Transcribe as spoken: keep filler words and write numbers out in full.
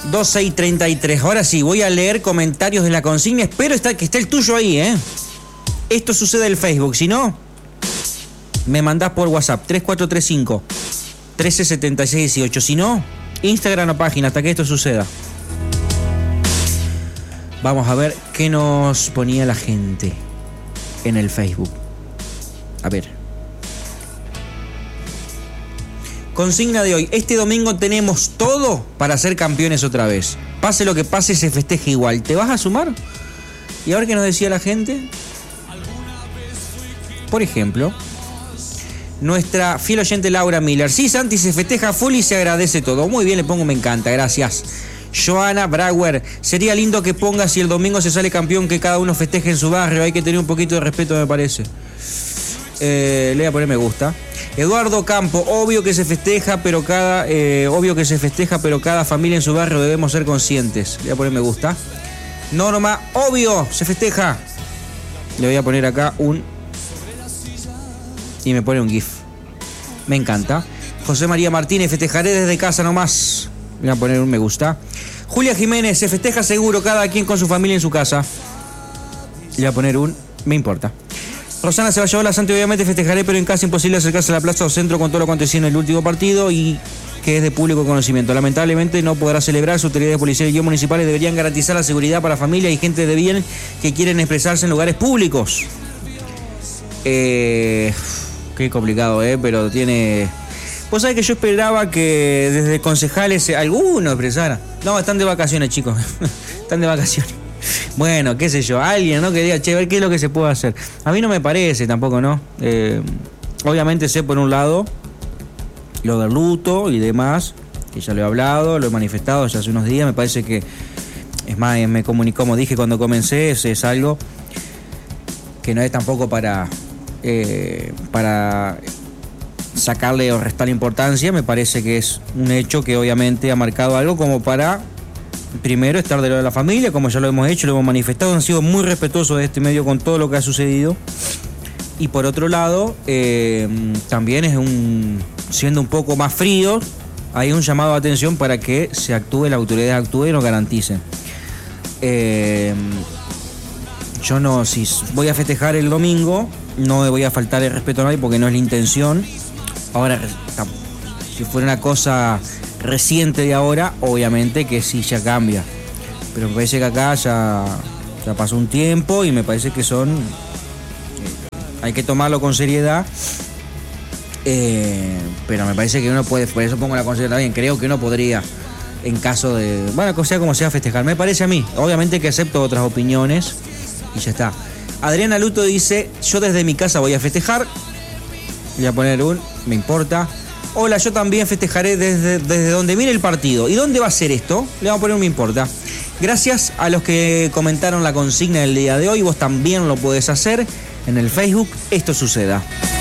doce y treinta y tres. Ahora sí, voy a leer comentarios de la consigna. Espero está, que esté el tuyo ahí, ¿eh? Esto sucede en el Facebook. Si no, me mandás por WhatsApp. tres cuatro tres cinco, uno tres siete seis uno ocho. Si no, Instagram o página hasta que esto suceda. Vamos a ver qué nos ponía la gente en el Facebook. A ver. Consigna de hoy. Este domingo tenemos todo para ser campeones otra vez. Pase lo que pase, se festeja igual. ¿Te vas a sumar? Y a ver qué nos decía la gente. Por ejemplo, nuestra fiel oyente Laura Miller. Sí, Santi, se festeja full y se agradece todo. Muy bien, le pongo me encanta, gracias. Joana Brauer, sería lindo que ponga si el domingo se sale campeón que cada uno festeje en su barrio. Hay que tener un poquito de respeto, me parece. Eh, le voy a poner me gusta. Eduardo Campo, obvio que se festeja, pero cada eh, obvio que se festeja, pero cada familia en su barrio debemos ser conscientes. Le voy a poner me gusta. Norma, obvio, se festeja. Le voy a poner acá un y me pone un GIF. Me encanta. José María Martínez, festejaré desde casa nomás. Le voy a poner un me gusta. Julia Jiménez, se festeja seguro, cada quien con su familia en su casa. Le voy a poner un me importa. Rosana Ceballola, Santi, obviamente festejaré, pero en casa imposible acercarse a la plaza o centro con todo lo acontecido en el último partido y que es de público conocimiento. Lamentablemente no podrá celebrar. Sus autoridades policiales y municipales deberían garantizar la seguridad para familias y gente de bien que quieren expresarse en lugares públicos. Eh, qué complicado, ¿eh? Pero tiene... Vos sabés que yo esperaba que desde concejales algunos expresaran. No, están de vacaciones, chicos. Están de vacaciones. Bueno, qué sé yo, alguien, ¿no? Que diga, che, a ver qué es lo que se puede hacer. A mí no me parece tampoco, ¿no? Eh, obviamente sé por un lado lo del luto y demás, que ya lo he hablado, lo he manifestado ya hace unos días. Me parece que, es más, me comunicó, como dije cuando comencé, es, es algo que no es tampoco para, eh, para sacarle o restarle importancia. Me parece que es un hecho que obviamente ha marcado algo como para... Primero, estar de lado de la familia, como ya lo hemos hecho, lo hemos manifestado, han sido muy respetuosos de este medio con todo lo que ha sucedido. Y por otro lado, eh, también es un, siendo un poco más frío, hay un llamado de atención para que se actúe, la autoridad actúe y nos garantice. Eh, yo no, si voy a festejar el domingo, no me voy a faltar el respeto a nadie porque no es la intención. Ahora, si fuera una cosa reciente de ahora, obviamente que sí ya cambia, pero me parece que acá ya, ya pasó un tiempo y me parece que son eh, hay que tomarlo con seriedad, eh, pero me parece que uno puede, por eso pongo la consigna también, creo que uno podría, en caso de, bueno, sea como sea, festejar, me parece a mí, obviamente que acepto otras opiniones y ya está. Adriana Luto dice, yo desde mi casa voy a festejar, voy a poner un me importa. Hola, yo también festejaré desde, desde donde viene el partido. ¿Y dónde va a ser esto? Le vamos a poner un me importa. Gracias a los que comentaron la consigna del día de hoy. Vos también lo podés hacer en el Facebook. Esto suceda.